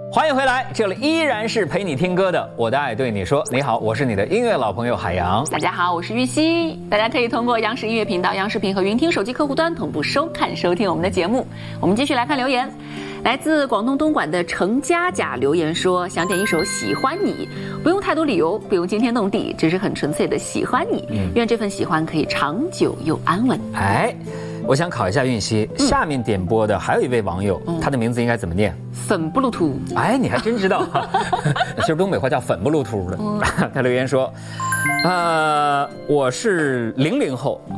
欢迎回来，这里依然是陪你听歌的我的爱对你说。你好，我是你的音乐老朋友海洋。 大家好，我是玉溪。大家可以通过央视音乐频道、央视频和云听手机客户端同步收看收听我们的节目。我们继续来看留言，来自广东东莞的程佳佳留言说，想点一首《喜欢你》，不用太多理由，不用惊天动地，只是很纯粹的喜欢你。愿这份喜欢可以长久又安稳。 哎，我想考一下韵熙，下面点播的还有一位网友，他的名字应该怎么念？ 粉不露秃。 哎，你还真知道，其实东北话叫粉不露秃的。他留言说，我是00后。